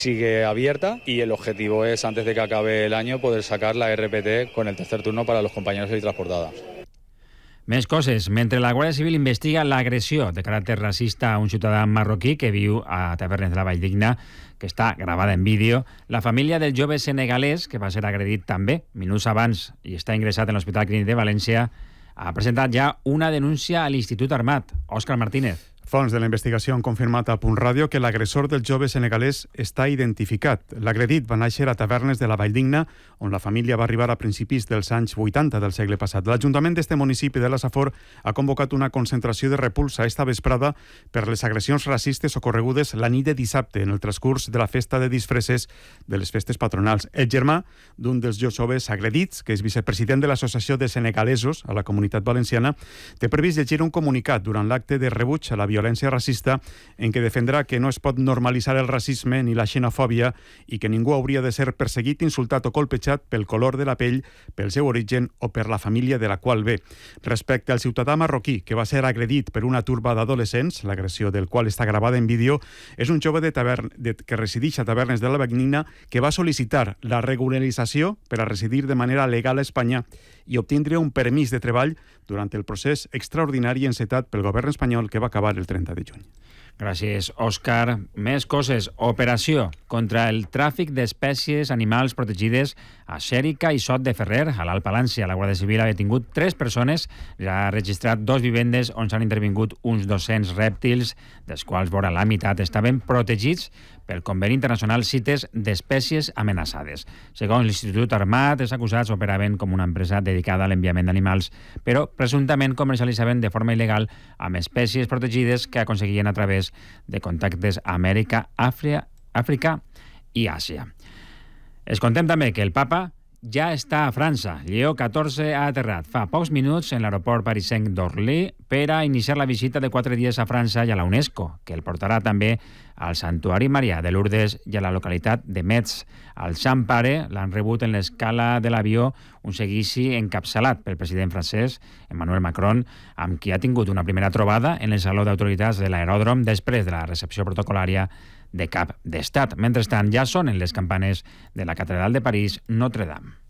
sigue abierta y el objetivo es, antes de que acabe el año, poder sacar la RPT con el tercer turno para los compañeros de transportada. Més coses. Mentre la Guàrdia Civil investiga l'agressió de caràcter racista a un ciutadà marroquí que viu a Tavernes de la Valldigna, que està gravada en vídeo, la família del jove senegalès, que va ser agredit també minuts abans i està ingressat en l'Hospital Clínic de València, ha presentat ja una denúncia a l'Institut Armat. Òscar Martínez. Fonts de la investigació han confirmat a Punt Ràdio que l'agressor del jove senegalès està identificat. L'agredit va néixer a Tavernes de la Valldigna, on la família va arribar a principis dels anys 80 del segle passat. L'Ajuntament d'este municipi de la Safor ha convocat una concentració de repulsa esta vesprada per les agressions racistes ocorregudes la nit de dissabte en el transcurs de la festa de disfresses de les festes patronals. El germà d'un dels joves agredits, que és vicepresident de l'Associació de Senegalesos a la Comunitat Valenciana, té previst llegir un comunicat durant l'acte de rebuig a la violència racista en què defendrà que no es pot normalitzar el racisme ni la xenofòbia i que ningú hauria de ser perseguit, insultat o colpejat pel color de la pell, pel seu origen o per la família de la qual ve. Respecte al ciutadà marroquí que va ser agredit per una turba d'adolescents, l'agressió del qual està gravada en vídeo, és un jove que resideix a Tavernes de la Valldigna que va sol·licitar la regularització per a residir de manera legal a Espanya i obtindre un permís de treball durant el procés extraordinari encetat pel govern espanyol que va acabar el 30 de juny. Gràcies, Òscar. Més coses. Operació contra el tràfic d'espècies animals protegides a Xèrica i Sot de Ferrer, a l'Alt Palància. La Guàrdia Civil ha detingut 3 persones i ha registrat 2 vivendes on s'han intervingut uns 200 rèptils, dels quals vora la meitat estaven protegits pel Conveni Internacional CITES d'espècies amenaçades. Segons l'Institut Armat, els acusats operaven com una empresa dedicada a l'enviament d'animals, però presumptament comercialitzaven de forma il·legal amb espècies protegides que aconseguien a través de contactes a Amèrica, Àfrica i Àsia. Es contem també que el papa ja està a França. Lleó XIV ha aterrat fa pocs minuts en l'aeroport parisenc d'Orly per a iniciar la visita de 4 dies a França i a la UNESCO, que el portarà també al Santuari Marià de Lourdes i a la localitat de Metz. Al Sant Pare l'han rebut en l'escala de l'avió un seguici encapçalat pel president francès, Emmanuel Macron, amb qui ha tingut una primera trobada en el Saló d'Autoritats de l'aeròdrom després de la recepció protocolària de cap d'estat. Mentrestant, ja sonen les campanes de la Catedral de París, Notre Dame.